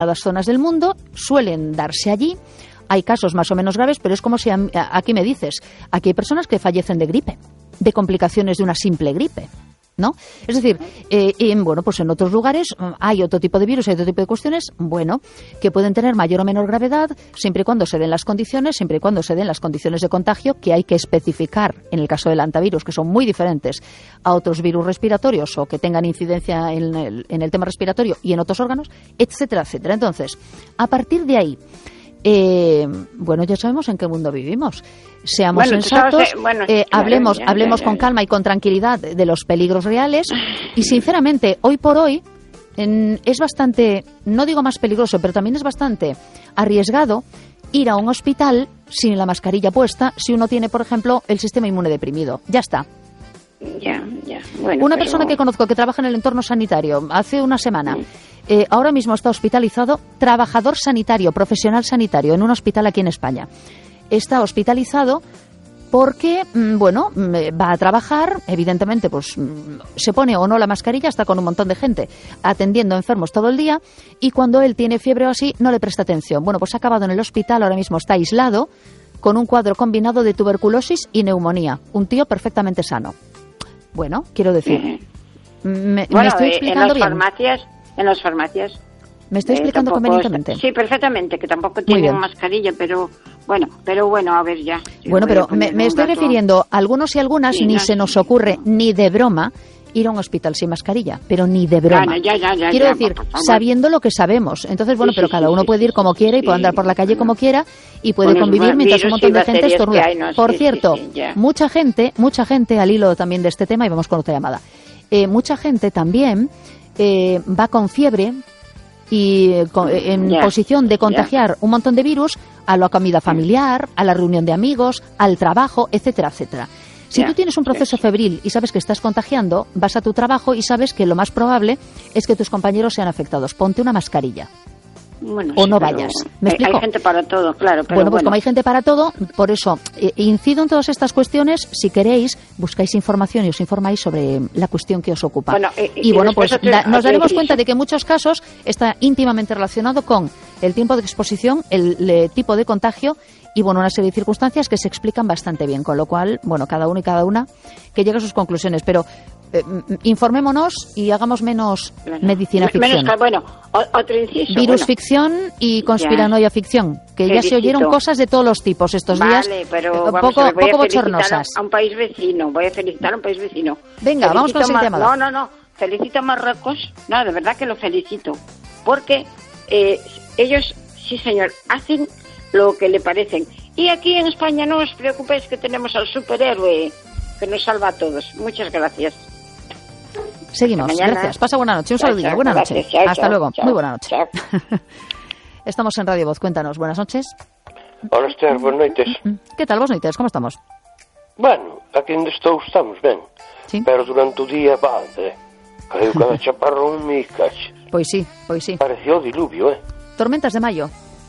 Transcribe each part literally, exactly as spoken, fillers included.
determinadas zonas del mundo, suelen darse allí. Hay casos más o menos graves, pero es como si aquí me dices, aquí hay personas que fallecen de gripe, de complicaciones de una simple gripe, ¿no? Es decir, eh, y, bueno, pues en otros lugares hay otro tipo de virus, hay otro tipo de cuestiones, bueno, que pueden tener mayor o menor gravedad, siempre y cuando se den las condiciones, siempre y cuando se den las condiciones de contagio, que hay que especificar en el caso del hantavirus, que son muy diferentes a otros virus respiratorios o que tengan incidencia en el, en el tema respiratorio y en otros órganos, etcétera, etcétera. Entonces, a partir de ahí, Eh, bueno, ya sabemos en qué mundo vivimos. Seamos bueno, sensatos, sabes, bueno, eh, claro, hablemos, ya, hablemos ya, ya, ya. con calma y con tranquilidad de los peligros reales. Y sinceramente, hoy por hoy en, es bastante, no digo más peligroso, pero también es bastante arriesgado ir a un hospital sin la mascarilla puesta si uno tiene, por ejemplo, el sistema inmune deprimido. Ya está. Ya, ya. Bueno, una pero... persona que conozco que trabaja en el entorno sanitario hace una semana, eh, ahora mismo está hospitalizado, trabajador sanitario, profesional sanitario en un hospital aquí en España. Está hospitalizado porque, bueno, va a trabajar, evidentemente, pues se pone o no la mascarilla, está con un montón de gente atendiendo enfermos todo el día y cuando él tiene fiebre o así no le presta atención. Bueno, pues ha acabado en el hospital, ahora mismo está aislado con un cuadro combinado de tuberculosis y neumonía. Un tío perfectamente sano. Bueno, quiero decir, uh-huh. me, bueno, me estoy explicando en las bien. farmacias, en las farmacias. Me estoy explicando eh, convenientemente. Es, sí, perfectamente, que tampoco tienen mascarilla, pero bueno, pero bueno, a ver ya. Bueno, pero me, me estoy dato. refiriendo a algunos y algunas, sí, ni no, se nos ocurre no. ni de broma ir a un hospital sin mascarilla, pero ni de broma. Claro, ya, ya, ya, Quiero ya, decir, por favor. sabiendo lo que sabemos. Entonces, bueno, sí, pero sí, cada uno sí, puede ir como quiera y puede andar por la calle como quiera y puede bueno, convivir mientras un montón de gente estornuda. No, por sí, cierto, sí, sí, mucha gente, mucha gente, al hilo también de este tema, y vamos con otra llamada, eh, mucha gente también eh, va con fiebre y eh, con, en yeah, posición de contagiar yeah. un montón de virus a la comida familiar, a la reunión de amigos, al trabajo, etcétera, etcétera. Si yeah, tú tienes un proceso sí. febril y sabes que estás contagiando, vas a tu trabajo y sabes que lo más probable es que tus compañeros sean afectados. Ponte una mascarilla. Bueno, o sí, no vayas. ¿Me hay, explico? Hay gente para todo, claro. Pero bueno, pues bueno. como hay gente para todo, por eso eh, incido en todas estas cuestiones. Si queréis, buscáis información y os informáis sobre la cuestión que os ocupa. Bueno, eh, y, y bueno, pues te, da, nos daremos te, cuenta de que en muchos casos está íntimamente relacionado con el tiempo de exposición, el, el tipo de contagio y bueno, una serie de circunstancias que se explican bastante bien, con lo cual, bueno, cada uno y cada una que llegue a sus conclusiones, pero eh, informémonos y hagamos menos bueno, medicina ficción. Menos, bueno, otro inciso. Virus bueno. ficción y conspiranoia ficción, que Felicito. ya se oyeron cosas de todos los tipos estos vale, días, pero eh, poco, a ver, voy poco a bochornosas. A un país vecino, voy a felicitar a un país vecino. Venga, felicito vamos con el tema. No, no, no, felicito a Marruecos, no, de verdad que lo felicito, porque eh, ellos, sí señor, hacen lo que le parecen. Y aquí en España no os preocupéis que tenemos al superhéroe que nos salva a todos. Muchas gracias. Seguimos, gracias. Pasa buena noche, un saludillo. Buena noche. Gracias, chao, Hasta chao, luego. Chao, Muy buena noche. Chao. Estamos en Radio Voz, cuéntanos. Buenas noches. Hola, Esther, buenas noites. Que tal, vos noites, como estamos? Bueno, aquí onde estou estamos ben. Sí. Pero durante o día, vale, caiu cada chaparrón me caches. Pois sí, pois sí. Pareció diluvio, eh? Tormentas de maio.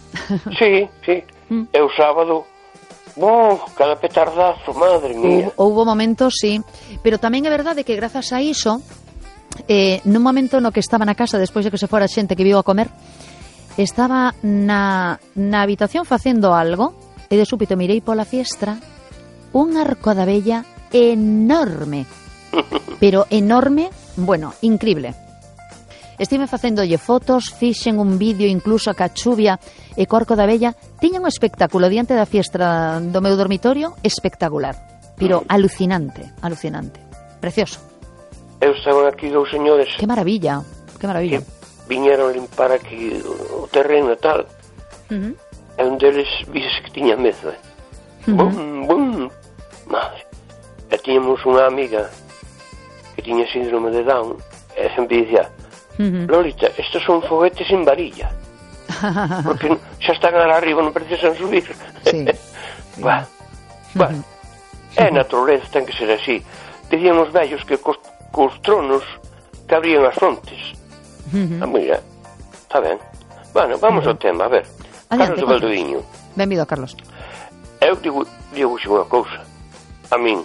Sí, sí. Mm. E o sábado, oh, cada petardazo, madre mía. Hubo, hubo momentos, sí. Pero tamén é verdade que grazas a iso, eh, nun momento no que estaba na casa, despois de que se fora xente que viu a comer, estaba na, na habitación facendo algo, e de súbito mirei pola fiestra un arco da vella enorme. Pero enorme, bueno, increíble. Estive facéndolle fotos, fixen un vídeo incluso a cachuvia e corco da vella. Tiña un espectáculo diante da fiestra do meu dormitorio espectacular, pero alucinante, alucinante, precioso. Eu estaban aquí dous señores. Que maravilla, que maravilla. Que viñeron limpar aquí o terreno e tal. Uh-huh. E un deles vise que tiña medo, eh? Uh-huh. Bum, bum, madre. E tiñamos unha amiga que tiña síndrome de Down e sempre dicía: Uh-huh. Lolita, estos son foguetes sin varilla. Porque xa están ahora arriba, non precisan subir. Sí. Bah, bah. Uh-huh. É naturaleza, ten que ser así. Dicían os vellos que cos, cos tronos que abrían as fontes. Uh-huh. Ah, mira, está ben. Bueno, vamos uh-huh. ao tema, a ver. Adiante, Carlos de Valdoviño. Benvido, Carlos. Eu digo, digo unha cousa. A min,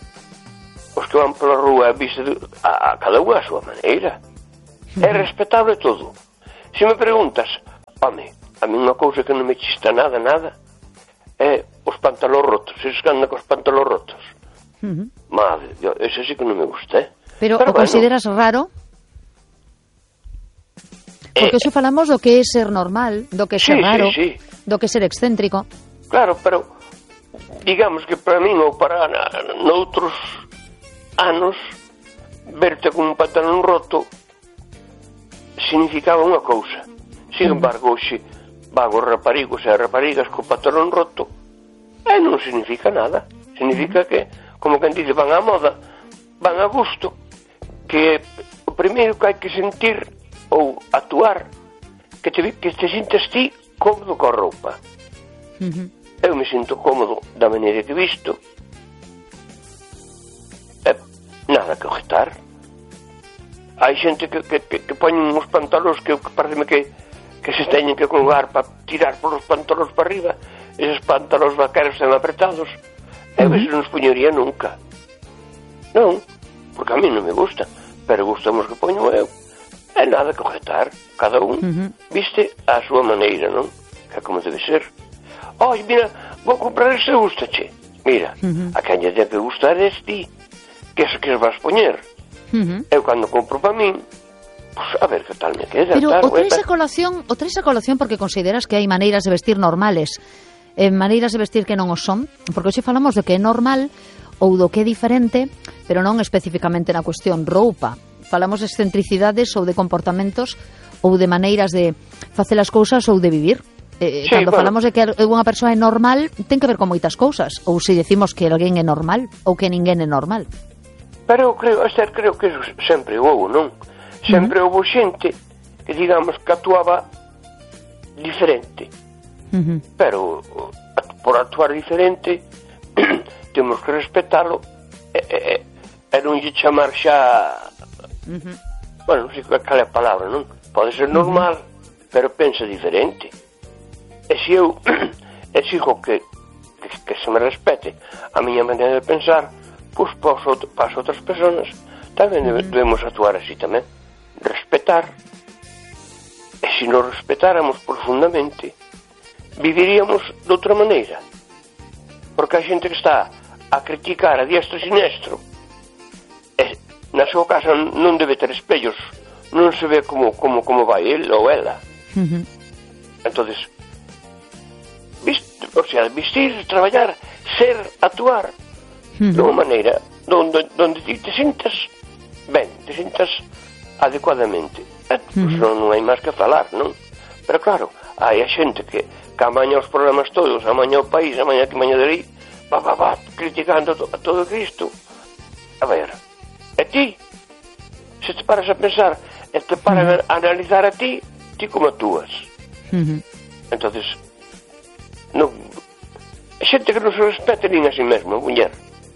os que van pola rúa viste a, a cada unha a súa maneira. É respetable todo. Se me preguntas, Home, a mí unha cousa que non me chista nada, nada, é os pantalóns rotos. Eses que andan cos pantalóns rotos. Uh-huh. Madre, yo, ese sí que non me gusta, eh? Pero, Pero o bueno, consideras raro? Porque eh, xo falamos do que é ser normal, do que é ser sí, raro, sí, sí. do que é ser excéntrico. Claro, pero digamos que para min ou para noutros anos verte con un pantalón roto significaba unha cousa. Sin embargo, hoxe vago raparigos e raparigas con pantalón roto e non significa nada. Significa que, como quen dice, van á moda, van a gusto, que o primeiro que hai que sentir ou actuar que te, que te sintas ti cómodo coa roupa. Uh-huh. Eu me sinto cómodo da maneira que visto e nada que objetar. Hai xente que, que, que, que poñen uns pantalóns que, que parece que, que se teñen que colgar para tirar polos pantalóns para arriba. Eses pantalóns vaqueros están apretados. Eu uh-huh. non os poñería nunca. Non, porque a mí non me gusta, pero gustamos que poño eu. É nada que objetar. Cada un uh-huh. viste a súa maneira, non? Que é como debe ser. Oi, mira, vou comprar este, gustache. Mira, uh-huh. a quen lle ten que gustar es ti. Que es que vas poñer. Uh-huh. Eu cando compro para min, pues a ver que tal me queda. Pero tal, o traes a colación, o traes a colación porque consideras que hai maneiras de vestir normales, eh, maneiras de vestir que non o son, porque hoxe falamos de que é normal ou do que é diferente, pero non especificamente na cuestión roupa. Falamos de excentricidades ou de comportamentos ou de maneiras de facer as cousas ou de vivir. Eh, sí, cando bueno. falamos de que unha persoa é normal, ten que ver con moitas cousas. Ou se decimos que alguén é normal ou que ninguén é normal. Pero eu creo, Esther, creo que sempre houve, non? Sempre uh-huh. houve xente que, digamos, que actuaba diferente. Uh-huh. Pero por actuar diferente temos que respetalo e, e, e non lle chamar xa uh-huh. bueno, non sei cal é a palabra, non? Pode ser normal, uh-huh. pero pensa diferente. E se eu exijo que, que, que se me respete a miña maneira de pensar, pois para as outras persoas tamén uh-huh. debemos actuar así tamén, respetar. E se nos respetáramos profundamente, viviríamos de outra maneira, porque a xente que está a criticar a diestro e sinestro e na súa casa non debe ter espellos, non se ve como, como, como vai el ou ela. Uh-huh. Entonces vist, o sea, vestir, traballar, ser, actuar uh-huh. de unha maneira donde, donde ti te sintas ben, te sintas adecuadamente. Eh, uh-huh. Pues non, non hai máis que falar, non? Pero claro, hai a xente que, que amaña os problemas todos, amaña o país, amaña que maña de aí, va, va, va, criticando to, a todo Cristo. A ver, e ti, se te paras a pensar, e te paras uh-huh. a analizar a ti, ti como actúas. Uh-huh. Entonces, non, xente que non se respete nin a si mesmo, muller.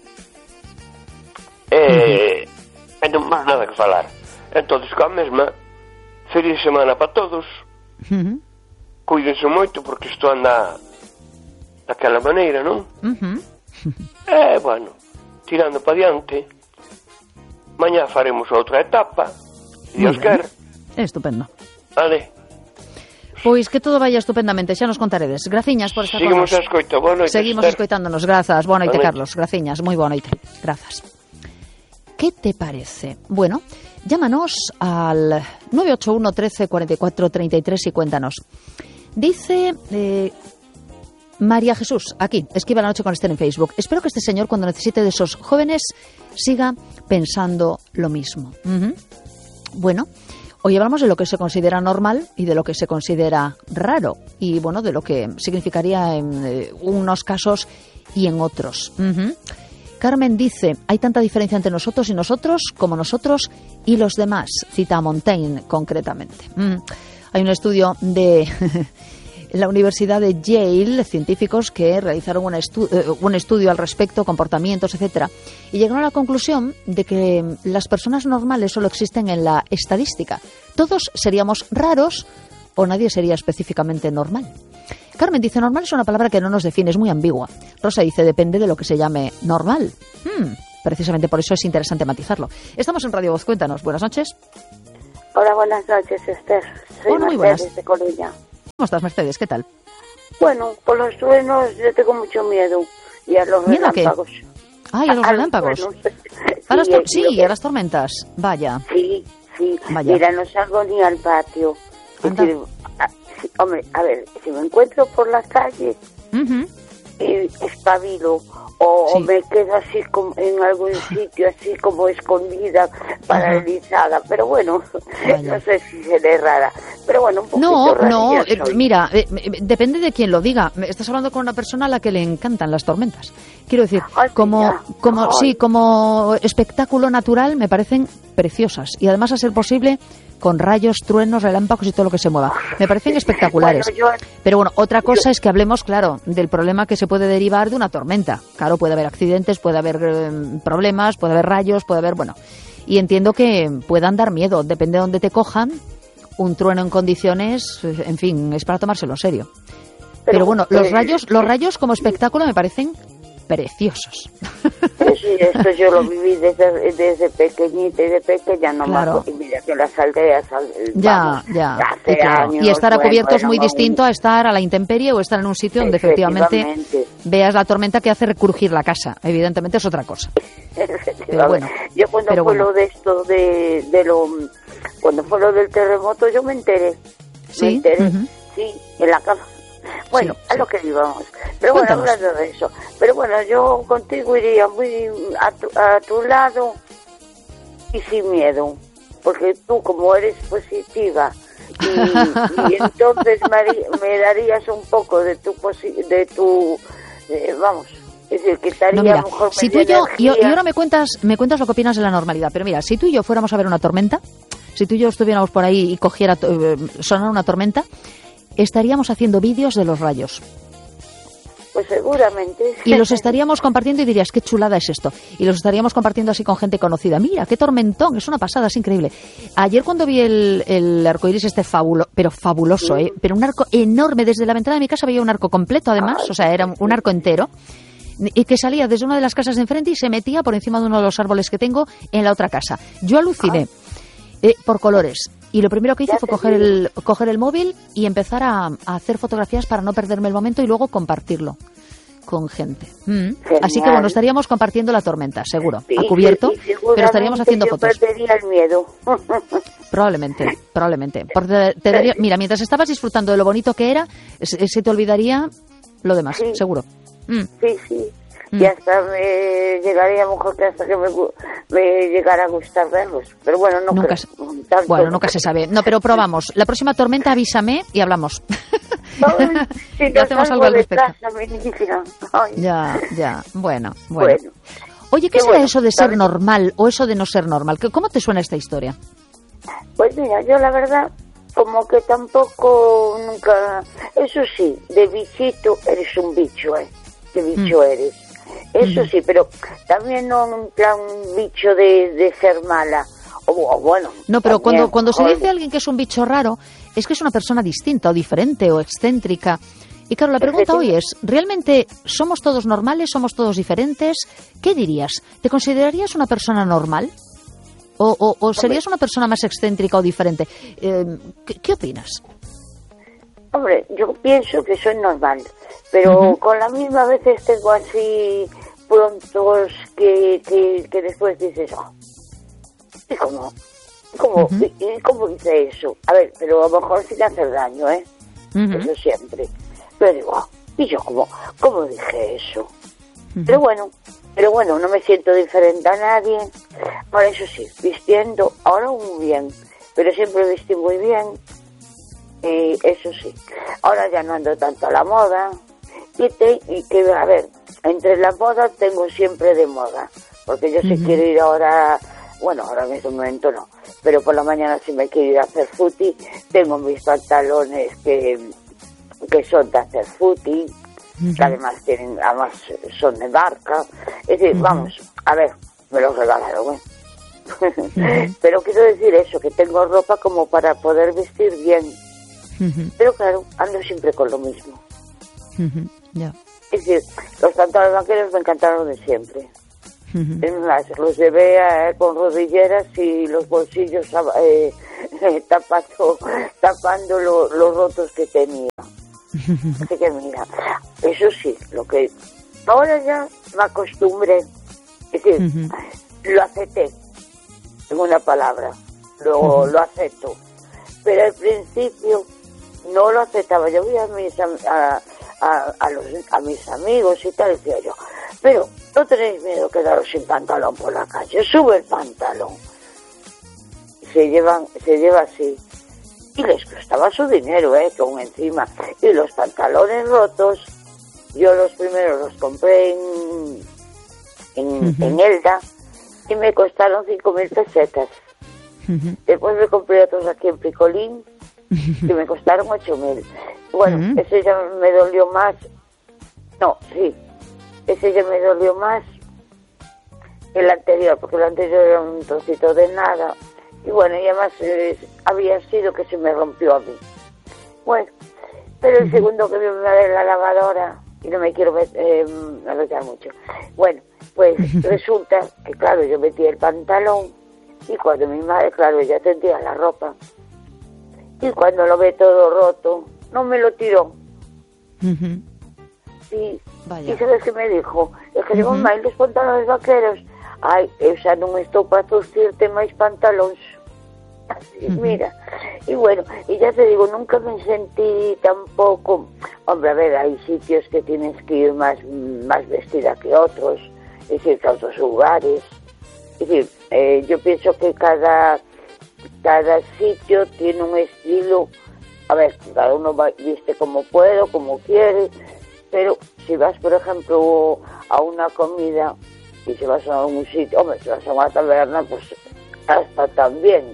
E, uh-huh. e non máis nada que falar. Entonces, coa mesma, feliz semana para todos. Uh-huh. Cuídense moito porque isto anda daquela maneira, non? Uh-huh. E, bueno, tirando para diante, mañá faremos outra etapa, se Dios quer. Estupendo. Vale. Pois que todo vaya estupendamente, xa nos contaredes. Graciñas por estar con nos. Seguimos a escoita, boa noite. Seguimos escoitándonos, grazas. Boa noite, Carlos, graciñas, moi boa noite. Grazas. ¿Qué te parece? Bueno, llámanos al nueve ocho uno, trece, cuarenta y cuatro, treinta y tres y cuéntanos. Dice eh, María Jesús, aquí, esquiva la noche con Esther en Facebook. Espero que este señor, cuando necesite de esos jóvenes, siga pensando lo mismo. Uh-huh. Bueno, hoy hablamos de lo que se considera normal y de lo que se considera raro. Y, bueno, de lo que significaría en eh, unos casos y en otros. Uh-huh. Carmen dice, hay tanta diferencia entre nosotros y nosotros como nosotros y los demás. Cita a Montaigne, concretamente. Mm. Hay un estudio de la Universidad de Yale, científicos que realizaron un, estu un estudio al respecto, comportamientos, etcétera, y llegaron a la conclusión de que las personas normales solo existen en la estadística. Todos seríamos raros o nadie sería específicamente normal. Carmen dice, normal es una palabra que no nos define, es muy ambigua. Rosa dice, depende de lo que se llame normal. Hmm, precisamente por eso es interesante matizarlo. Estamos en Radio Voz, cuéntanos. Buenas noches. Hola, buenas noches, Esther. Soy Hola, muy buenas. de Coruña. ¿Cómo estás, Mercedes? ¿Qué tal? Bueno, con los truenos yo tengo mucho miedo. Y a los ¿Miedo a qué? relámpagos. Ay, a los a, relámpagos. A los a las tor- sí, sí, que... a las tormentas. Vaya. Sí, sí. Vaya. Mira, no salgo ni al patio. Es Anda. decir, a, sí, hombre, a ver, si me encuentro por la calle, Uh-huh. eh, espabilo. O, Sí. o me quedo así como en algún sitio, así como escondida, paralizada. Ajá. Pero bueno, Vaya. no sé si seré rara. Pero bueno, un poquito No, rara no, ya eh, soy. mira, eh, depende de quién lo diga. Estás hablando con una persona a la que le encantan las tormentas. Quiero decir, Ay, como, mira. como, Ay. sí, como espectáculo natural me parecen preciosas. Y además, a ser posible, con rayos, truenos, relámpagos y todo lo que se mueva. Me parecen espectaculares. Bueno, yo, Pero bueno, otra cosa yo, es que hablemos, claro, del problema que se puede derivar de una tormenta. Claro, puede haber accidentes, puede haber eh, problemas, puede haber rayos, puede haber, bueno. Y entiendo que puedan dar miedo, depende de dónde te cojan. Un trueno en condiciones, en fin, es para tomárselo en serio. Pero, Pero bueno, los eh, rayos, los rayos como espectáculo me parecen preciosos. Sí, esto yo lo viví desde, desde pequeñita y de pequeña, no claro. Y mira que las aldeas, ya, vamos, ya, hace y, claro. años, y estar a bueno, cubierto es muy bueno, distinto a estar a la intemperie o estar en un sitio donde efectivamente veas la tormenta que hace recrujir la casa. Evidentemente es otra cosa. Pero bueno, yo cuando pero fue bueno. lo de esto de, de lo, cuando fue lo del terremoto, yo me enteré. ¿Sí? Me enteré, uh-huh. sí, en la cama. Bueno, sí, a sí. lo que íbamos. Pero Cuéntanos. bueno, hablando de eso. Pero bueno, yo contigo iría muy a tu, a tu lado y sin miedo. Porque tú, como eres positiva, y, y entonces me, me darías un poco de tu, posi- de tu eh, vamos, es decir, que estaría no, mira, mejor si tú y yo, y, y ahora me cuentas, me cuentas lo que opinas de la normalidad, pero mira, si tú y yo fuéramos a ver una tormenta, si tú y yo estuviéramos por ahí y cogiera, eh, sonara una tormenta, estaríamos haciendo vídeos de los rayos. Pues seguramente. Y los estaríamos compartiendo y dirías, qué chulada es esto. Y los estaríamos compartiendo así con gente conocida. Mira, qué tormentón, es una pasada, es increíble. Ayer cuando vi el, el arcoíris este fabulo, pero fabuloso, ¿eh? Pero un arco enorme, desde la ventana de mi casa veía un arco completo además, o sea, era un arco entero. Y que salía desde una de las casas de enfrente y se metía por encima de uno de los árboles que tengo en la otra casa. Yo aluciné eh, por colores. Y lo primero que hice fue coger el, coger el móvil y empezar a, a hacer fotografías para no perderme el momento y luego compartirlo con gente. Mm. Así que bueno, estaríamos compartiendo la tormenta, seguro, sí, a cubierto, sí, pero estaríamos haciendo yo fotos. Perdería el miedo. Probablemente, probablemente. Porque te daría, mira, mientras estabas disfrutando de lo bonito que era, se, se te olvidaría lo demás, sí. seguro. Mm. Sí, sí. Y hasta me llegaría mejor que hasta que me, me llegara a gustar verlos. Pero bueno, no nunca creo. Se, tanto, bueno, nunca se sabe. No, pero probamos. La próxima tormenta avísame y hablamos. Ay, si y hacemos algo al respecto. Casa, ya, ya. Bueno, bueno. bueno. Oye, ¿qué, ¿Qué será bueno, eso de ser ¿sabes? normal o eso de no ser normal? ¿Cómo te suena esta historia? Pues mira, yo la verdad, como que tampoco nunca... Eso sí, de bichito eres un bicho, ¿eh? De bicho mm. eres. Eso sí, pero también no en un plan bicho de, de ser mala. O, o bueno. No, pero también, cuando, cuando se o... dice a alguien que es un bicho raro, es que es una persona distinta o diferente o excéntrica. Y claro, la pregunta hoy es, ¿realmente somos todos normales, somos todos diferentes? ¿Qué dirías? ¿Te considerarías una persona normal? ¿O, o, o serías una persona más excéntrica o diferente? Eh, ¿qué, ¿Qué opinas? Hombre, yo pienso que soy normal, pero uh-huh. con la misma veces tengo así prontos que, que, que después dices, oh, ¿y cómo? ¿Cómo, uh-huh. ¿y, y cómo hice eso? A ver, pero a lo mejor sin hacer daño, ¿eh? Uh-huh. Eso siempre. Pero digo, oh, ¿y yo cómo, cómo dije eso? Uh-huh. Pero bueno, pero bueno, no me siento diferente a nadie. Por eso sí, vistiendo, ahora muy bien, pero siempre vestí muy bien. Y eso sí, ahora ya no ando tanto a la moda y, te, y que, a ver, entre la moda tengo siempre de moda, porque yo sí uh-huh. quiero ir ahora, bueno, ahora en este momento no, pero por la mañana si me quiero ir a hacer footy, tengo mis pantalones que, que son de hacer footy, uh-huh. que además tienen, además son de marca, es decir, uh-huh. vamos, a ver, me los regalaron, ¿eh? uh-huh. Pero quiero decir eso, que tengo ropa como para poder vestir bien. Uh-huh. Pero claro, ando siempre con lo mismo. Uh-huh. Yeah. Es decir, los pantalones vaqueros me encantaron de siempre. Uh-huh. Es más, los llevé eh, con rodilleras y los bolsillos eh, tapando, tapando lo, los rotos que tenía. Así que mira, eso sí, lo que ahora ya me acostumbré, es decir, uh-huh. lo acepté, en una palabra, lo, uh-huh. lo acepto, pero al principio no lo aceptaba. Yo vi a mis, a, a, a, los, a mis amigos y tal, decía yo, pero no tenéis miedo de quedaros sin pantalón por la calle, sube el pantalón. Se llevan, se lleva así. Y les costaba su dinero, ¿eh? Con encima. Y los pantalones rotos, yo los primeros los compré en, en, uh-huh. en Elda y me costaron cinco mil pesetas. Uh-huh. Después me compré otros aquí en Picolín uh-huh. que me costaron ocho mil. Bueno, uh-huh. ese ya me dolió más. No, sí. Ese ya me dolió más que el anterior, porque el anterior era un trocito de nada. Y bueno, y además eh, había sido que se me rompió a mí. Bueno, pero el segundo que me va a ver la lavadora, y no me quiero eh, arreglar mucho. Bueno, pues resulta que claro, yo metí el pantalón, y cuando mi madre, claro, ella tendía la ropa, y cuando lo ve todo roto, no me lo tiró. Uh-huh. Y, y ¿sabes qué me dijo? Es que digo, uh-huh. mamá, los pantalones vaqueros, ai, eu xa non estou para zurcirte máis pantalóns. Así, uh-huh. mira. Y bueno, y ya te digo, nunca me sentí tampoco... Hombre, a ver, hay sitios que tienes que ir más, más vestida que otros, es decir, que otros lugares. Es decir, eh, yo pienso que cada, cada sitio tiene un estilo... A ver, cada uno va, viste como puede, como quiere, pero si vas, por ejemplo, a una comida... Y si vas a un sitio, hombre, si vas a una taberna, pues hasta también.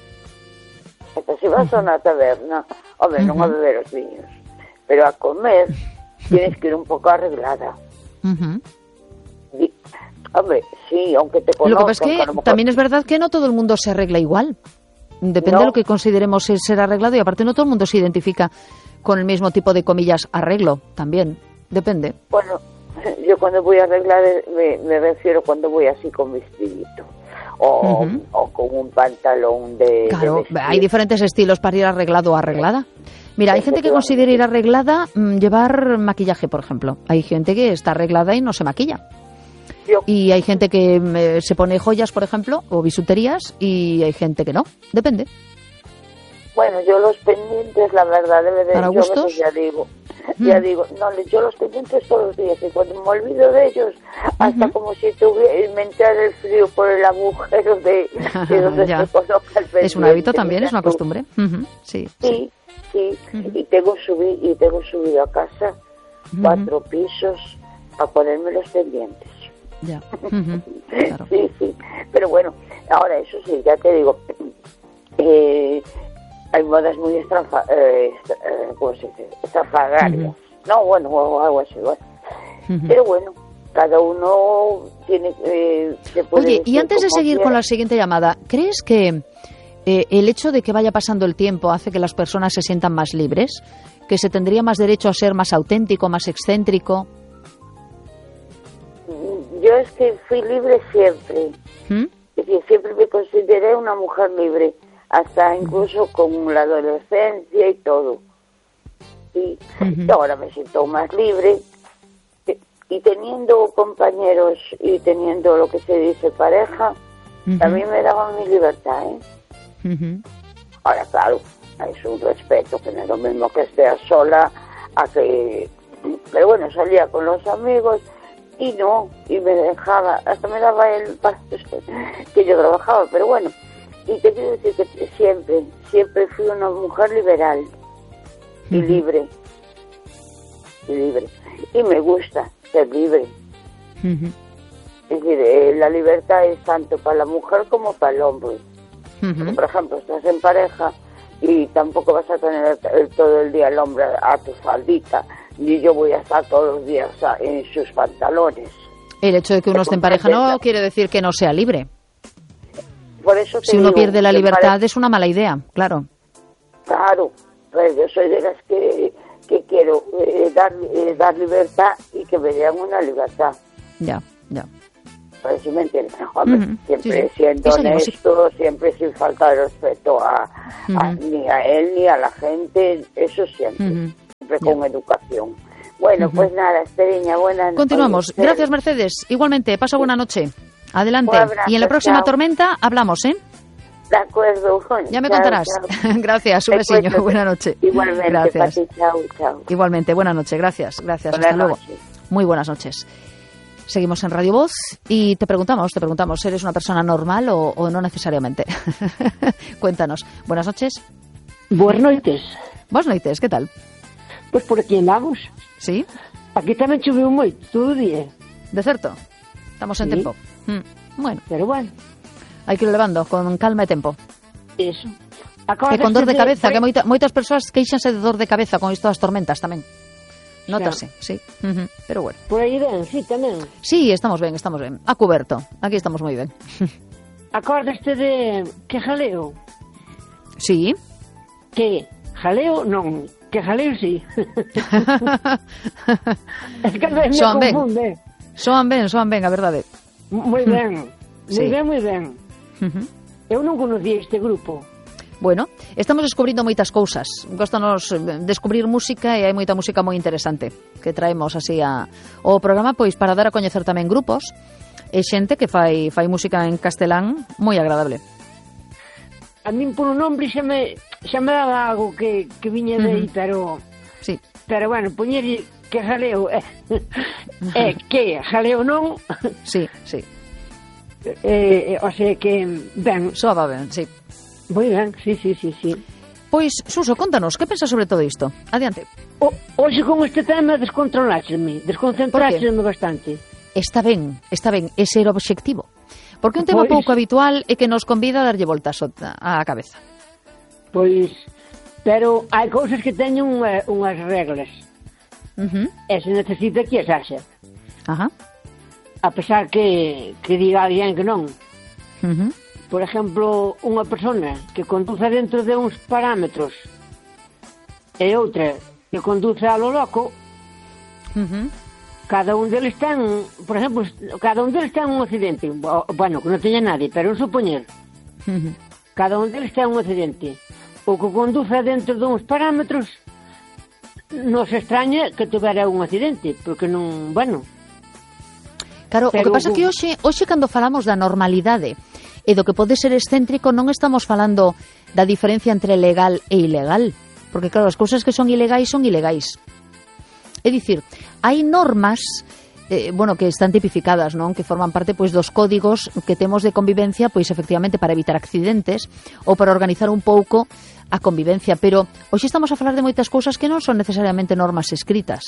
Hasta si vas a una taberna, hombre, uh-huh. no a beber los viños, pero a comer tienes que ir un poco arreglada. Uh-huh. Y, hombre, sí, aunque te conozcan... Lo que pasa es que, que mejor... también es verdad que no todo el mundo se arregla igual. Depende no. de lo que consideremos ser arreglado, y aparte no todo el mundo se identifica con el mismo tipo de, comillas, arreglo, también. Depende. Bueno... Yo cuando voy a arreglar me, me refiero cuando voy así con vestidito o, uh-huh. o con un pantalón de... Claro, de hay diferentes estilos para ir arreglado o arreglada. Mira, hay gente que considera ir arreglada mmm, llevar maquillaje, por ejemplo. Hay gente que está arreglada y no se maquilla. Yo. Y hay gente que eh, se pone joyas, por ejemplo, o bisuterías, y hay gente que no. Depende. Bueno, yo los pendientes, la verdad, debe de... ¿Para yo gustos? Ya digo, mm. ya digo, no, yo los pendientes todos los días, y cuando me olvido de ellos, hasta uh-huh. como si tuviera, me entrara el frío por el agujero de, de donde se coloca el pendiente. Es un hábito también, es una costumbre. Uh-huh. Sí, sí, sí, sí. Uh-huh. y tengo subido, y tengo subido a casa uh-huh. cuatro pisos a ponerme los pendientes. Ya. Uh-huh. Claro. Sí, sí, pero bueno, ahora eso sí, ya te digo, eh... hay modas muy estrafa, eh, eh, ¿cómo se dice? estrafalarias. Uh-huh. No, bueno, o algo así. Bueno. Uh-huh. Pero bueno, cada uno tiene... Eh, se puede Oye, y antes de seguir quiera. con la siguiente llamada, ¿crees que eh, el hecho de que vaya pasando el tiempo hace que las personas se sientan más libres? ¿Que se tendría más derecho a ser más auténtico, más excéntrico? Yo es que fui libre siempre. ¿Mm? Es decir, siempre me consideré una mujer libre. Hasta incluso con la adolescencia y todo. Y uh-huh. ahora me siento más libre. Y teniendo compañeros y teniendo lo que se dice pareja, uh-huh. también me daban mi libertad, ¿eh? Uh-huh. Ahora, claro, es un respeto, que no es lo mismo que esté sola a que... Pero bueno, salía con los amigos y no, y me dejaba, hasta me daba el que yo trabajaba, pero bueno. Y te quiero decir que siempre, siempre fui una mujer liberal y uh-huh. libre, y libre. Y me gusta ser libre. Uh-huh. Es decir, eh, la libertad es tanto para la mujer como para el hombre. Uh-huh. Porque, por ejemplo, estás en pareja y tampoco vas a tener el, todo el día el hombre a tu faldita, ni yo voy a estar todos los días a, en sus pantalones. El hecho de que uno esté en pareja no quiere decir que no sea libre. Por eso te si uno digo, pierde la libertad parece... es una mala idea, claro. Claro, pues yo soy de las que, que quiero eh, dar, eh, dar libertad y que me den una libertad. Ya, ya. ver si me entiendes. Hombre, Uh-huh. siempre Sí, sí. siendo Y seguimos, sí. honesto, siempre sin faltar respeto a, a- Uh-huh. ni a él ni a la gente, eso siempre, Uh-huh. siempre Ya. con educación. Bueno, Uh-huh. pues nada, Esteriña, buenas noches. Continuamos. Oye, Gracias, Mercedes. Igualmente, pasa buena noche. Adelante. Un abrazo, Y en la próxima chao. tormenta hablamos, ¿eh? De acuerdo. Ya me Chao, contarás. chao. Gracias, un Te besiño. cuento. Buena noche. Igualmente, Gracias. Pati, chao, chao. Igualmente, buena noche. Gracias, gracias. Buenas Hasta luego. noches. Muy buenas noches. Seguimos en Radio Voz y te preguntamos, te preguntamos, ¿eres una persona normal o, o no necesariamente? Cuéntanos. Buenas noches. Boas noites. Buenas noites, ¿qué tal? Pois por aquí andamos. ¿Sí? Aquí tamén choveu moito, todo o día. ¿De certo? Estamos en Sí. tempo. Mm, Bueno, Pero bueno, hai que ir levando con calma e tempo. eso. E con dor de cabeza, que moita, moitas persoas queixanse de dor de cabeza con isto das tormentas tamén. Nótase, sí. Ujú, pero bueno. Por aí ben, sí, tamén. Sí, estamos ben, estamos ben. A cuberto. Aquí estamos moi ben. Acordaste de que jaleo? Sí. Que jaleo non, que jaleo sí. Es que me Soan ben. confunde. Soan ben, soan ben, a verdade. Moi ben, moi Sí. ben, moi ben. Ujú. Eu non conocía este grupo. Bueno, estamos descubrindo moitas cousas. Góstanos eh, descubrir música e hai moita música moi interesante que traemos así a, o programa pois para dar a coñecer tamén grupos e xente que fai fai música en castelán moi agradable. A min por un nombre xa me, xa me daba algo que, que viña de aí, Ujú. pero... Sí. Pero bueno, poñerlle que jaleo é, é que jaleo non, Sí, sí. eh, o sea que ben, Soaba ben, sí. moi ben, sí, sí, sí, sí. Pois, Suso, contanos, que pensas sobre todo isto? Adiante. O, hoxe con este tema descontroláxeme, desconcentráxeme bastante. Está ben, está ben, ese era o obxectivo. Porque un tema Pois- pouco habitual é que nos convida a darlle voltas á cabeza. Pois, pero hai cousas que teñen unha, unhas reglas, Uh-huh. e se necesita que as haxa. Ajá. A pesar que, que diga alguén que non. Uh-huh. Por exemplo, unha persona que conduza dentro de uns parámetros e outra que conduza a lo loco, Uh-huh. cada un deles ten, por exemplo, cada un deles ten un accidente. Bo- Bueno, que non teña nadie, pero un supoñer, Uh-huh. cada un deles ten un accidente. O que conduza dentro de uns parámetros non se extraña que tuvera un accidente, porque non, bueno, Claro, Pero o que pasa é o- que hoxe, hoxe cando falamos da normalidade e do que pode ser excéntrico non estamos falando da diferencia entre legal e ilegal, porque claro, as cousas que son ilegais son ilegais. É dicir, hai normas eh, bueno, que están tipificadas, non? Que forman parte pois dos códigos que temos de convivencia, pois efectivamente para evitar accidentes ou para organizar un pouco a convivencia, pero hoxe estamos a falar de moitas cousas que non son necesariamente normas escritas.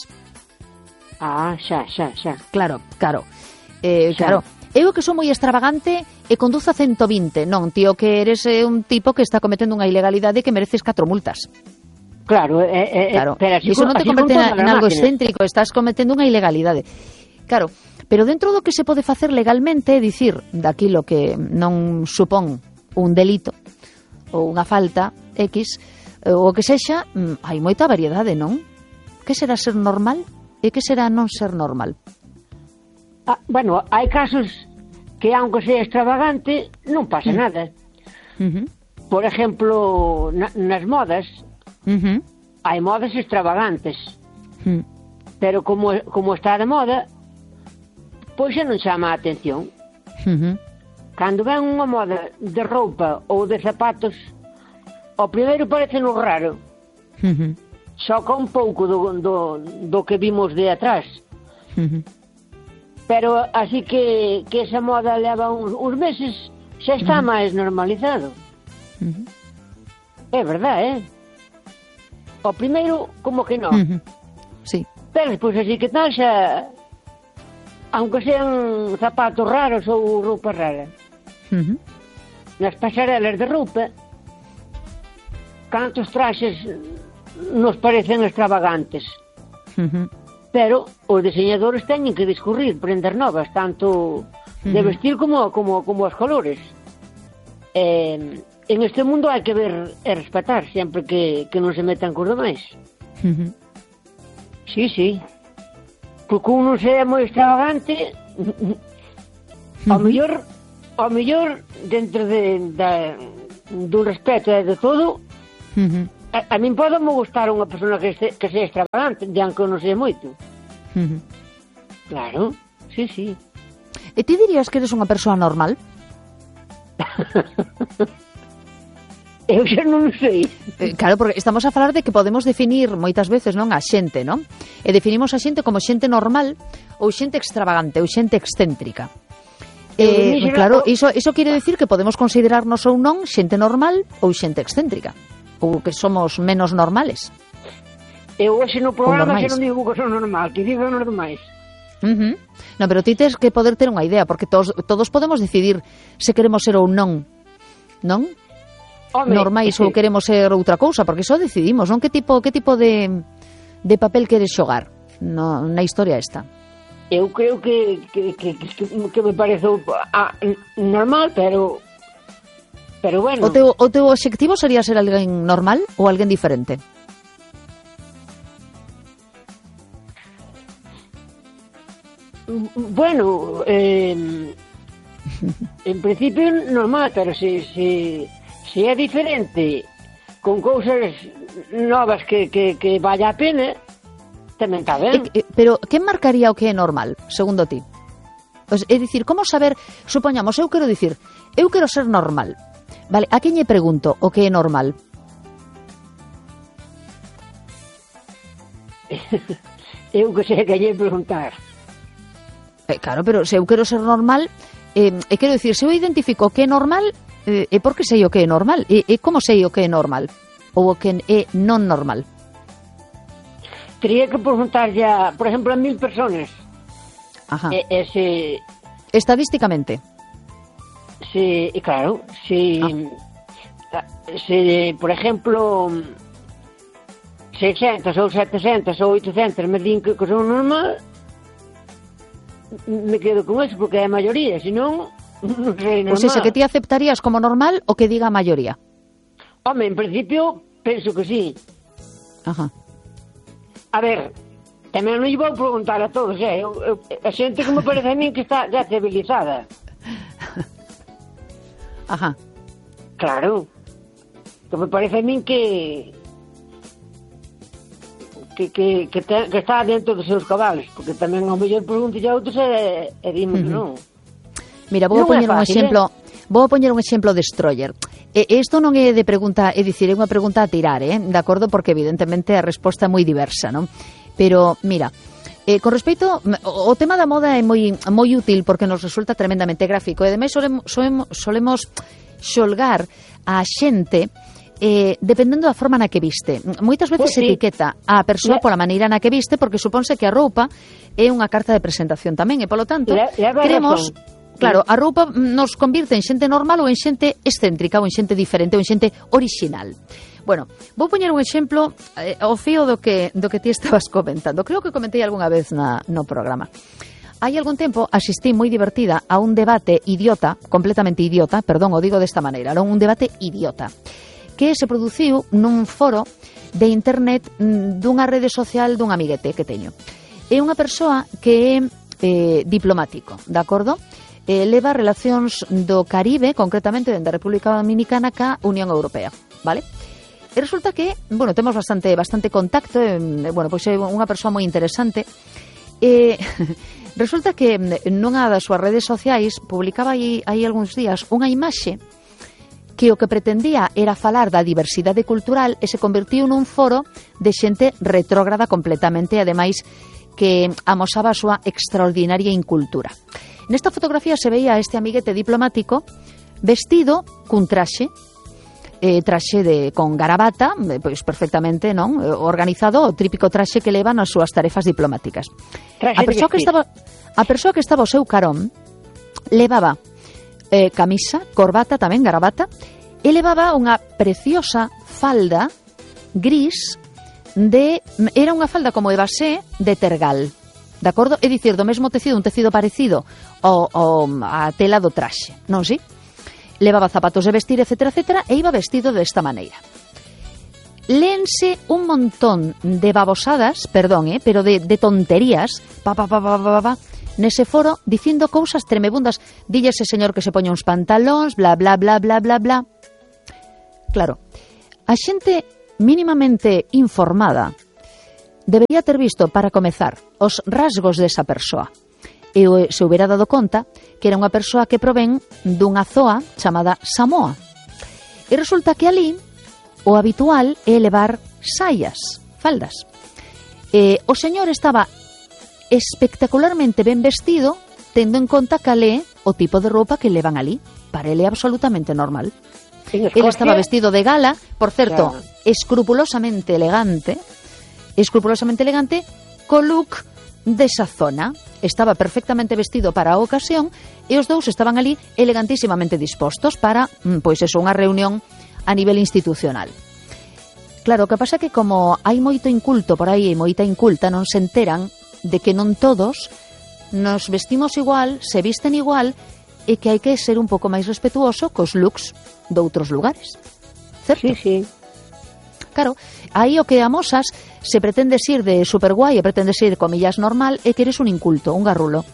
ah, xa, xa, xa. Claro, claro. Eh, Xa. claro. Eu que son moi extravagante e conduzo a ciento vinte. Non, tío, que eres eh, un tipo que está cometendo unha ilegalidade que mereces catro multas. Claro, é, é, Claro. pero así Iso con- non te así con converte todas na- en as algo máquinas. excéntrico, estás cometendo unha ilegalidade. Claro, pero dentro do que se pode facer legalmente, é dicir, daquilo que non supón un delito ou unha falta X, eh, o que sexa, mm, hai moita variedade, non? Que será ser normal e que será non ser normal? Ah, bueno, hai casos que, aunque sea extravagante, non pasa Mm. nada. Uh-huh. Por exemplo, na, nas modas, Uh-huh. hai modas extravagantes, Uh-huh. pero como, como está de moda, pois xa non chama a atención. Uh-huh. Cando ven unha moda de roupa ou de zapatos, o primeiro parece no raro, Uh-huh. xoca un pouco do, do, do que vimos de atrás. Uh-huh. Pero así que, que esa moda leva uns, uns meses, xa está máis normalizado. Uh-huh. É verdade, eh? O primeiro, como que non. Uh-huh. Sí. Pero despois así que tal xa, aunque sean zapatos raros ou roupa rara, Uh-huh. nas pasarelas de roupa, cantos traxes nos parecen extravagantes. Uh-huh. Pero os diseñadores teñen que discurrir prendas novas, tanto de Ujú. vestir como, como, como os colores. Eh, en este mundo hai que ver e respetar sempre que, que non se metan cos demais. Uh-huh. Sí, sí. Porque uno sea moi extravagante, Ao mellor, ao mellor dentro de, de do respeto e de todo, uh-huh. a, a min pode me gustar unha persona que, este, que sea extravagante, de aunque non sei moito. Uh-huh. Claro, sí, sí. E ti dirías que eres unha persoa normal? Eu xa non sei. Eh, claro, porque estamos a falar de que podemos definir moitas veces, non, a xente, non? E definimos a xente como xente normal ou xente extravagante ou xente excéntrica. Eh, claro, iso, iso quere decir que podemos considerarnos ou non xente normal ou xente excéntrica, ou que somos menos normales. Eu hoxe no programa xa non digo que son normal, que digo normais. Uh-huh. No, pero ti tens que poder ter unha idea, porque todos, todos podemos decidir se queremos ser ou non, non? Home, normais sí. Ou queremos ser outra cousa, porque iso decidimos, non? Que tipo, que tipo de, de papel queres xogar no, na historia esta? Eu creo que, que, que, que, que me parece ah, normal, pero pero bueno. O teu, o teu obxectivo sería ser alguén normal ou alguén diferente? Bueno, eh, en principio normal, pero se si, si, si é diferente con cousas novas que, que, que vaya a pena, tamén está ben. E, e, pero que marcaría o que é normal, segundo ti? Pues, é dicir, como saber, supoñamos, eu quero dicir, eu quero ser normal. Vale, a quen lle pregunto o que é normal? Eu que sei que lle preguntar. Eh, claro, pero se eu quero ser normal, eh, e quero dicir, se eu identifico o que é normal, eh, é porque sei o que é normal. E, e como sei o que é normal? Ou o que é non normal? Tería que preguntar ya, por ejemplo, a mil personas. Ajá. E, ese... Estadísticamente. Sí, y claro, si, ah. si, por ejemplo, seiscentos ou setecentos ou oitocentos me din que, que son normal, me quedo con eso, porque é a maioría, senón non sei normal. O sea, que ti aceptarías como normal o que diga a maioría? Home, en principio, penso que sí. Ajá. A ver, tamén non lle vou preguntar a todos, eh? Eu, eu, a xente que me parece a mí que está ya civilizada. Ajá. Claro. Que me parece a mí que que, que, que, te, que está dentro dos seus cabales, porque tamén ao mellor pregunto a outros e, e dimos uh-huh. non. Mira, vou non poñer un fácil, exemplo, eh? vou poñer un exemplo de Destroyer. E isto non é de pregunta, é dicir, é unha pregunta a tirar, eh? De acordo, porque evidentemente a resposta é moi diversa, non? Pero, mira, eh, con respecto, o tema da moda é moi moi útil porque nos resulta tremendamente gráfico e ademais solemos, solemos, solemos xolgar a xente eh, dependendo da forma na que viste. Moitas veces se pues sí. etiqueta a persoa pola maneira na que viste porque supónse que a roupa é unha carta de presentación tamén e polo tanto le, le queremos... Razón. Claro, a roupa nos convirte en xente normal ou en xente excéntrica ou en xente diferente ou en xente orixinal. Bueno, vou poñer un exemplo eh, ao fío do que, do que ti estabas comentando. Creo que comentei algunha vez na, no programa. Hai algún tempo asistí moi divertida a un debate idiota, completamente idiota, perdón, o digo desta maneira, non un debate idiota, que se produciu nun foro de internet dunha rede social dun amiguete que teño. É unha persoa que é eh, diplomático, de acordo? Eh, leva relacións do Caribe, concretamente dende a República Dominicana ca Unión Europea, vale? E resulta que, bueno, temos bastante bastante contacto, eh, bueno, pois é unha persoa moi interesante. E resulta que nunha das súas redes sociais publicaba aí, aí algúns días unha imaxe que o que pretendía era falar da diversidade cultural e se convertiu nun foro de xente retrógrada completamente, e ademais que amosaba a súa extraordinaria incultura. Nesta fotografía se veía a este amiguete diplomático vestido cun traxe, eh, traxe de con garabata, eh, pois perfectamente, non, eh, organizado, o típico traxe que levan as súas tarefas diplomáticas. Traxe a persoa que estaba a persoa que estaba ao seu carón levaba eh, camisa, corbata, tamén garabata, e levaba unha preciosa falda gris de era unha falda como de basé de tergal. De acordo? É dicir, do mesmo tecido, un tecido parecido ao, ao, a tela do traxe, non si? Levaba zapatos de vestir, etcétera, etcétera, e iba vestido desta maneira. Léense un montón de babosadas, perdón, eh, pero de, de tonterías, pa, pa, pa, pa, pa, pa, nese foro dicindo cousas tremebundas. Dille ese señor que se poña uns pantalóns, bla, bla, bla, bla, bla, bla. Claro, a xente mínimamente informada debería ter visto, para comezar, os rasgos desa persoa. E se houbera dado conta que era unha persoa que provén dunha zoa chamada Samoa. E resulta que ali o habitual é levar saias, faldas. E o señor estaba espectacularmente ben vestido, tendo en conta cal é o tipo de roupa que levan ali. Para ele é absolutamente normal. Ele estaba vestido de gala, por certo, claro, escrupulosamente elegante, escrupulosamente elegante, co look desa zona. Estaba perfectamente vestido para a ocasión e os dous estaban ali elegantísimamente dispostos para, pois eso, unha reunión a nivel institucional. Claro, o que pasa é que como hai moito inculto por aí e moita inculta, non se enteran de que non todos nos vestimos igual, se visten igual, e que hai que ser un pouco máis respetuoso cos looks de outros lugares. Certo? Sí, sí. Claro, aí o que amosas, se pretendes ir de superguai e pretendes ir, comillas, normal, é que eres un inculto, un garrulo.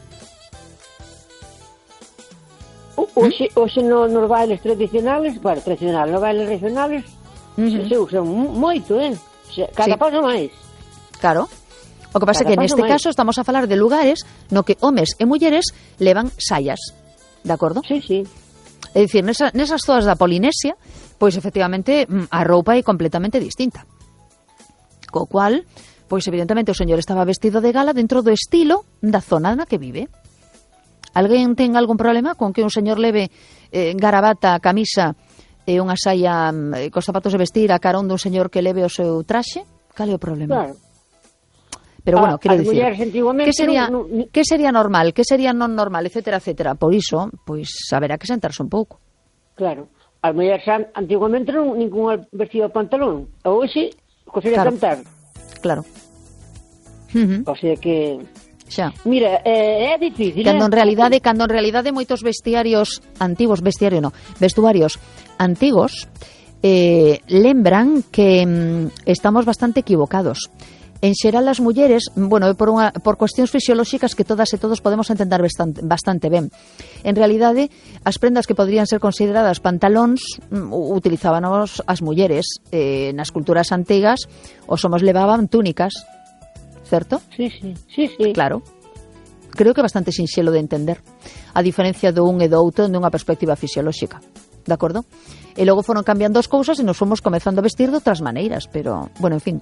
Oxe, oxe no, nos bailes tradicionales, bueno, tradicionales, nos bailes regionales, uh-huh, se, se usan moito, eh? Cada sí. paso máis. Claro. O que pasa é que neste caso estamos a falar de lugares no que homes e mulleres levan saias. De acordo? Sí, sí. É dicir, nesa, nesas zonas da Polinesia, pois efectivamente a roupa é completamente distinta. Co cual, pois evidentemente o señor estaba vestido de gala dentro do estilo da zona na que vive. Alguén ten algún problema con que un señor leve eh, garabata, camisa e unha saia eh, cos zapatos de vestir a carón dun señor que leve o seu traxe? Cal é o problema? Claro. Pero bueno, quero dicir, que sería, no, no, que sería normal, que sería non normal, etcétera, etcétera. Por iso, pois, haberá que sentarse un pouco. Claro. As mulleres antiguamente non ningún vestido de pantalón. Hoxe, cosería claro. cantar. Claro. Uh-huh. O sea que... Xa. Mira, eh, é difícil. Cando eh? en realidade, cando en realidade moitos vestiarios antigos, vestiario no, vestuarios antigos, eh, lembran que mm, estamos bastante equivocados. En xeral as mulleres, bueno, por, unha, por cuestións fisiolóxicas que todas e todos podemos entender bastante, bastante ben. En realidade, as prendas que podrían ser consideradas pantalóns utilizaban os, as mulleres. Eh, nas culturas antigas, os homos levaban túnicas, certo? Sí, sí, sí, sí. Claro. Creo que é bastante sinxelo de entender. A diferencia do un e do outro dunha perspectiva fisiolóxica. De acordo? E logo foron cambiando as cousas e nos fomos comezando a vestir de outras maneiras, pero, bueno, en fin...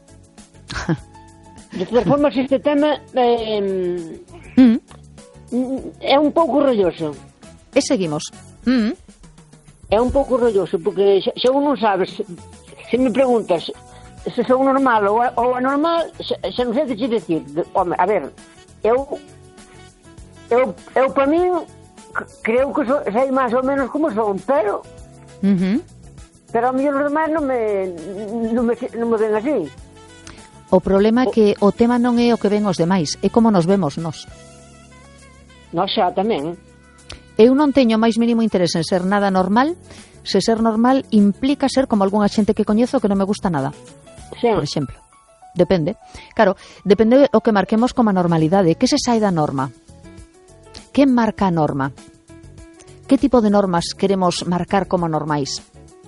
De todas formas, este tema eh, mm. é un pouco rolloso. E seguimos. Mm. É un pouco rolloso, porque se, se uno non sabes, se, se me preguntas se son normal ou, ou anormal, se, se non sei de che dicir. Home, a ver, eu eu, eu para mí creo que so, sei máis ou menos como son, pero uh-huh. pero a mí os demais non me non me, non me ven así. O problema é que o tema non é o que ven os demais, é como nos vemos nós. Nós xa tamén. Eu non teño máis mínimo interés en ser nada normal, se ser normal implica ser como algunha xente que coñezo que non me gusta nada. Sí. Por exemplo. Depende. Claro, depende o que marquemos como a normalidade. Que se sai da norma? Que marca a norma? Que tipo de normas queremos marcar como normais?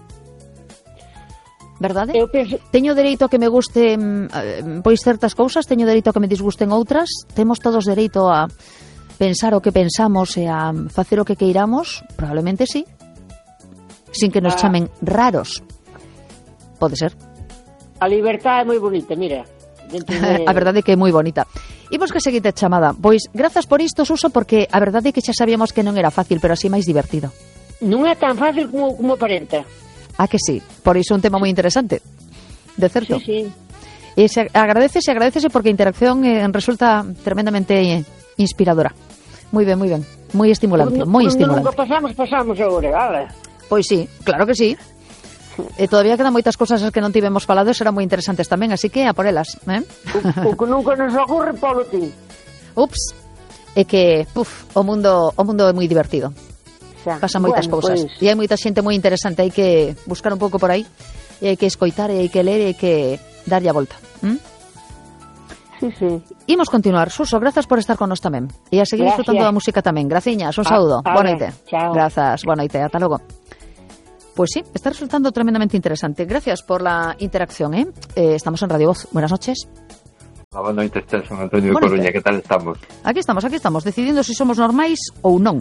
Verdade? Eu penso... Teño dereito a que me gusten pois certas cousas, teño dereito a que me disgusten outras, temos todos dereito a pensar o que pensamos e a facer o que queiramos, probablemente sí, sin que nos ah. chamen raros. Pode ser. A libertad é moi bonita, mira. De... A verdade é que é moi bonita. Imos que seguinte chamada. Pois, grazas por isto, Suso, porque a verdade é que xa sabíamos que non era fácil, pero así máis divertido. Non é tan fácil como, como aparenta. Ah, que sí, por iso un tema moi interesante. De certo. Sí, sí. E se agradecese, agradecese porque a interacción eh, resulta tremendamente eh, inspiradora. Moi ben, moi ben. Moi estimulante, moi estimulante. Nunca pasamos, pasamos agora, vale? Pois sí, claro que sí. E todavía quedan moitas cosas as que non tivemos falado e serán moi interesantes tamén, así que a por elas, eh? O, o que nunca nos ocorre, Paulo, ti. Ups. É que, puf, o mundo, o mundo é moi divertido. Pasan moitas bueno, cousas pues... e hai moita xente moi interesante, hai que buscar un pouco por aí e hai que escoitar e hai que ler e hai que darlle a volta. ¿Mm? Sí, sí. Imos continuar. Suso, grazas por estar con nos tamén. E a seguir Gracias. disfrutando da música tamén. Graciñas, un saúdo. A, a Boa ver, noite. chao. Grazas, boa noite. Ata logo. Pues sí, está resultando tremendamente interesante. Gracias por la interacción, ¿eh? eh estamos en Radio Voz. Buenas noches. Boa noite, Son Antonio de Coruña, que tal estamos? Aquí estamos, aquí estamos, decidindo se si somos normais ou non.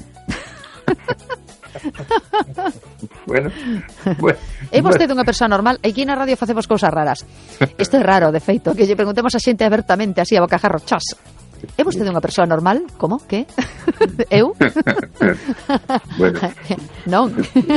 Bueno, bueno. É vostede unha persoa normal? Aquí na radio facemos cousas raras. Isto é raro, de feito, que lle preguntemos a xente abertamente, así, a bocajarro, chas. É vostede unha persoa normal? Como? Que? Eu? Bueno. Non.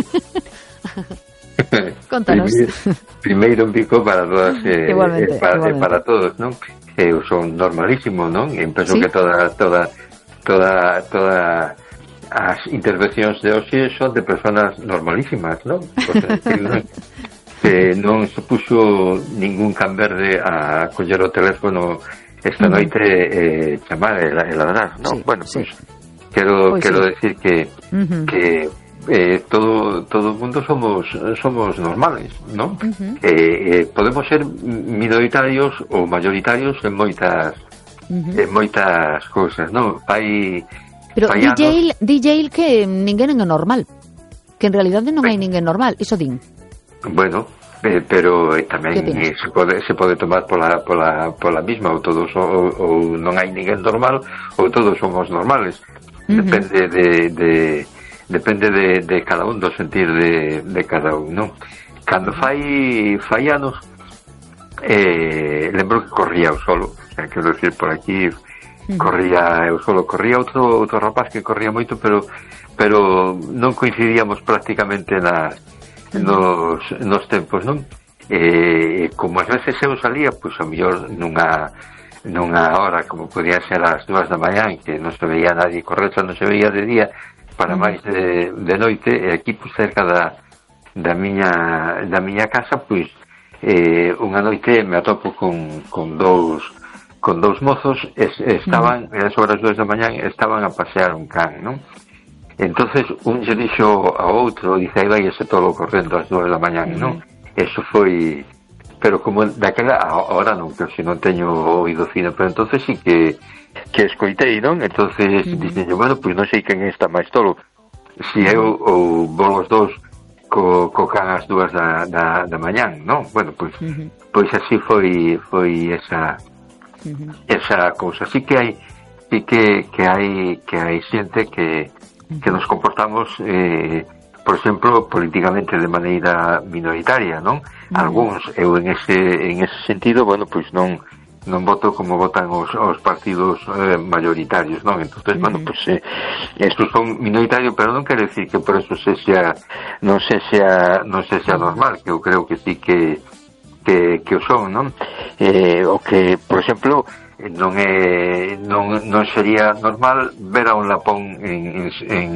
Contanos. Primeiro, primeiro un pico para todas eh, igualmente, eh, para, igualmente. Eh, para todos, non? Que eu son normalísimo, non? E penso ¿Sí? que toda toda toda toda as intervencións de hoxe son de personas normalísimas, non? Porque, non, que non se puxo ningún can verde a coller o teléfono esta noite eh, chamar e ladrar, non? Sí, bueno, sí. Pues, quero Pois quero sí. decir que Uh-huh. que eh, todo todo o mundo somos somos normales, non? Uh-huh. Eh, eh, podemos ser minoritarios ou mayoritarios en moitas Uh-huh. en moitas cousas, non? Hai Pero hai D J, anos- D J que ninguén é normal. Que en realidade non hai ninguén normal, iso din. Bueno, eh, pero eh, tamén Que opinas? eh, se pode se pode tomar pola pola pola misma, ou todos ou, ou non hai ninguén normal ou todos somos normales. Uh-huh. Depende de, de depende de, de cada un, do sentir de, de cada un, non? Cando fai fai anos eh, lembro que corría o solo, o sea, quero decir, por aquí corría eu solo, corría outro outro rapaz que corría moito, pero pero non coincidíamos prácticamente na nos, nos tempos, non? Eh, como ás veces eu salía, pois a mellor nunha nunha hora como podía ser as dúas da mañá, que non se veía nadie correr, non se veía de día para máis de, de noite, e aquí pois cerca da da miña da miña casa, pois eh, unha noite me atopo con, con dous con dous mozos, es, estaban uh-huh. sobre as dúas da mañá, estaban a pasear un can, non? Entonces un lle dixo ao outro, dice, aí vai ese tolo correndo ás dúas da mañá, uh-huh. non? Eso foi, pero como daquela, ahora non, que se non teño oído fino, pero entonces sí que que escoitei, non? Entonces uh-huh. dixen, bueno, pois non sei quen está máis tolo, si eu ou vos os dous co, co can ás dúas da, da, da mañán, non? Bueno, pois uh-huh. pois así foi foi esa uh-huh. esa cousa. Así que hai sí que que hai que hai xente que que nos comportamos eh, por exemplo, políticamente de maneira minoritaria, non? Uh-huh. Algúns, eu en ese en ese sentido, bueno, pois non non voto como votan os, os partidos eh, mayoritarios, non? Entonces, uh-huh. bueno, pois eh, estos son minoritarios, pero non quere decir que por eso se sea non se sea non se sea normal, que eu creo que sí que que que o son, non? Eh, o que, por exemplo, non é non non sería normal ver a un lapón en en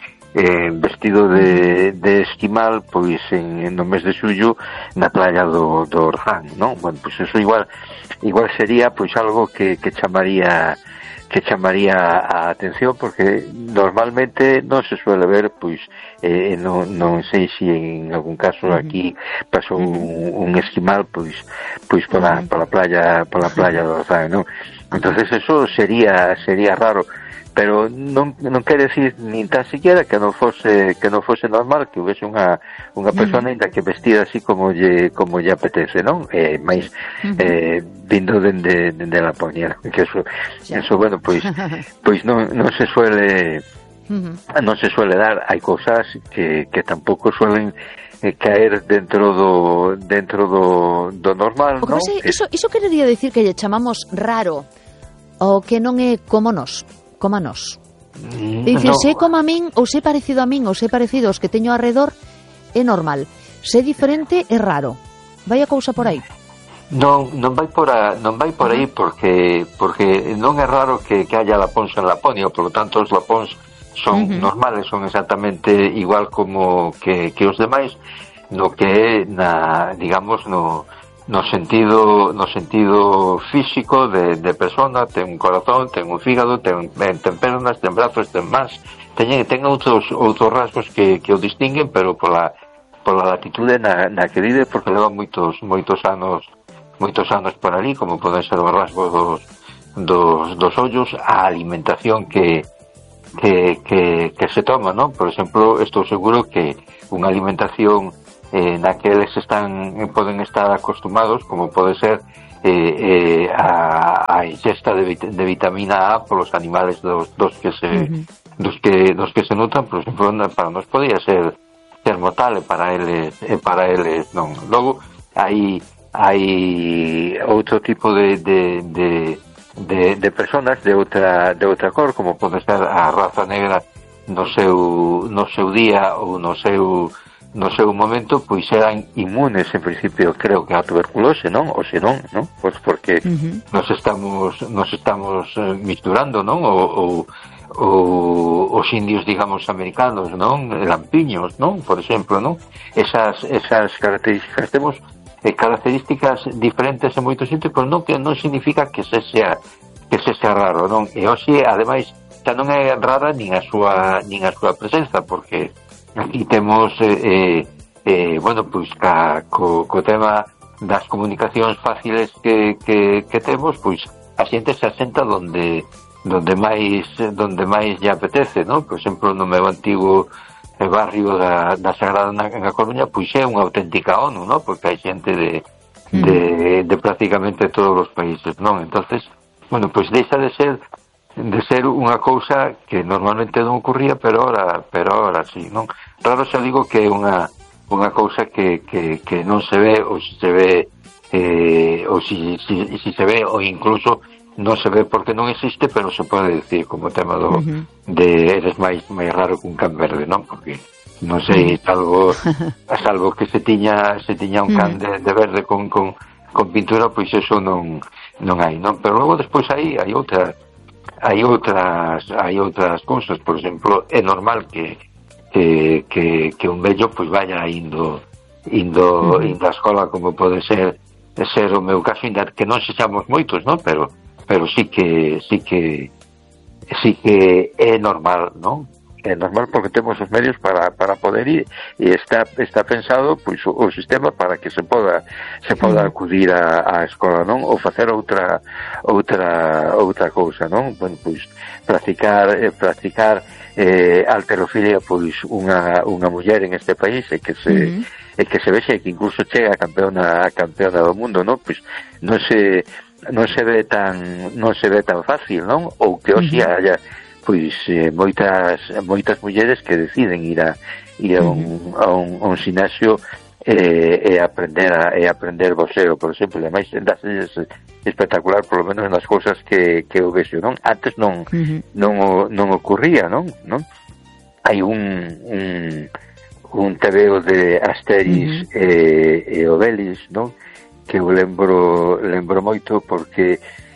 Eh, vestido de, de esquimal, pois en, no mes de xullo na playa do, do Orzán, non? Bueno, pois eso igual igual sería pois algo que, que chamaría que chamaría a atención, porque normalmente non se suele ver, pois eh, non, non sei se en algún caso aquí pasou un, un esquimal pois pois pola, pola playa pola playa do Orzán, non? Entonces eso sería sería raro, pero non non quere decir nin tan siquiera que non fose que non fose normal que houvese unha unha persona ainda que vestida así como lle como lle apetece, non? Eh, máis eh, vindo dende dende la poñera, que eso eso bueno, pois pois non non se suele non se suele dar, hai cousas que que tampouco suelen eh, caer dentro do dentro do do normal, non? Sei, iso iso querería decir que lle chamamos raro o que non é como nos. Como a nós. Dicir, no. Se como a min, ou se parecido a min, ou se parecido aos que teño alrededor, é normal. Se diferente, é raro. Vai a cousa por aí? Non, non vai por a, non vai por aí porque porque non é raro que, que haya lapóns en Laponia, por lo tanto os lapóns son uh-huh. normales, son exactamente igual como que, que os demais, no que é na, digamos, no no sentido no sentido físico de, de persona, ten un corazón, ten un fígado, ten, ten pernas, ten brazos, ten más, ten, ten outros outros rasgos que, que o distinguen, pero pola pola latitude na, na que vive, porque leva moitos moitos anos moitos anos por ali, como poden ser os rasgos dos, dos, dos ollos, a alimentación que, que, que, que se toma, non? Por exemplo, estou seguro que unha alimentación eh, na que eles están, poden estar acostumados, como pode ser eh, eh, a, a ingesta de, vit de vitamina A polos animales dos, dos que se uh-huh. dos que dos que se nutran, por exemplo, para nós podía ser termotale, para eles e para eles non. Logo hai hai outro tipo de de, de, de, de personas de outra de outra cor, como pode ser a raza negra no seu no seu día ou no seu no seu momento, pois eran inmunes en principio, creo que a tuberculose, non? Ou se non, non? Pois porque uh-huh. nos estamos nos estamos misturando, non? O, o, o os indios, digamos, americanos, non? Lampiños, non? Por exemplo, non? Esas esas características temos eh, características diferentes en moitos sitios, pero non que non significa que se sea que se sea raro, non? E hoxe, ademais, xa non é rara nin a súa nin a súa presenza, porque aquí temos eh, eh, bueno, pois ca, co, co tema das comunicacións fáciles que, que, que temos, pois a xente se asenta donde donde máis donde máis lle apetece, non? Por exemplo, no meu antigo barrio da, da Sagrada na, na Coruña, pois é unha auténtica ONU, non? Porque hai xente de, mm. de, de prácticamente todos os países, non? Entonces, bueno, pois deixa de ser de ser unha cousa que normalmente non ocurría, pero ahora, pero ahora sí, non? Raro xa digo que é unha unha cousa que, que, que non se ve, ou se se ve eh, ou si, si, si se ve, ou incluso non se ve porque non existe, pero se pode decir como tema do uh-huh. de eres máis máis raro que un can verde, non? Porque non sei, salvo salvo que se tiña se tiña un can de, de verde con, con, con pintura, pois eso non non hai, non? Pero logo despois aí hai outras hai outras hai outras cousas, por exemplo, é normal que que, que, que un vello pois vaya indo indo, uh-huh. indo a escola, como pode ser ser o meu caso, ainda que non sexamos moitos, non? Pero pero sí que sí que sí que é normal, non? É normal porque temos os medios para, para poder ir, e está está pensado pois o, o sistema para que se poda se poda acudir á, á escola, non? Ou facer outra outra outra cousa, non? Bueno, pois practicar eh, practicar eh, halterofilia, pois unha unha muller en este país e que se uh-huh. e que se vexe que incluso chega a campeona a campeona do mundo, non? Pois non se non se ve tan non se ve tan fácil, non? Ou que hoxe uh-huh. haya pois eh, moitas moitas mulleres que deciden ir a ir a un, uh-huh. a un, a un gimnasio e, e aprender a, e aprender boxeo, por exemplo, e máis é espectacular, por lo menos nas cousas que, que eu vexo, non? Antes non uh-huh. non non ocurría, non? Non? Hai un un un tebeo de Asterix uh-huh. e, e Obelix, non? Que eu lembro lembro moito porque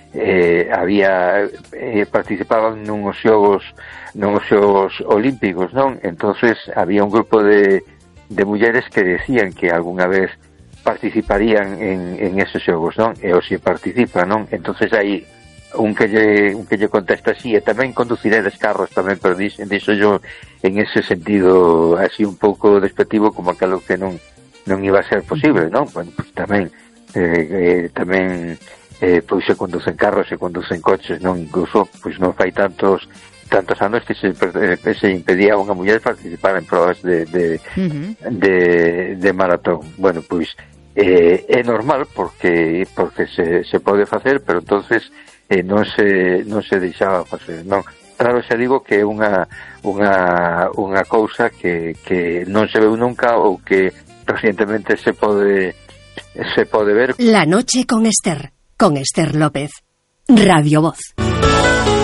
eh, había eh, participaban nuns xogos nuns xogos olímpicos, non? Entonces había un grupo de, de mulleres que decían que algunha vez participarían en, en esos xogos, non? E o se participa, non? Entonces hai un que lle, un que lle contesta así, e tamén conduciredes carros tamén, pero dixo, dixo yo en ese sentido así un pouco despectivo, como aquilo que non non iba a ser posible, non? Bueno, pues tamén eh, eh, tamén eh, pois se conducen carros, se conducen coches, non? Incluso pois non fai tantos tantos anos que se, eh, se impedía a unha muller participar en probas de de, uh-huh. de, de maratón. Bueno, pois eh, é normal porque porque se, se pode facer, pero entonces eh, non se non se deixaba facer, non? Claro, xa digo que é unha unha unha cousa que que non se veu nunca, ou que recientemente se pode se pode ver. La noche con Ester, con Ester López, Radio Voz.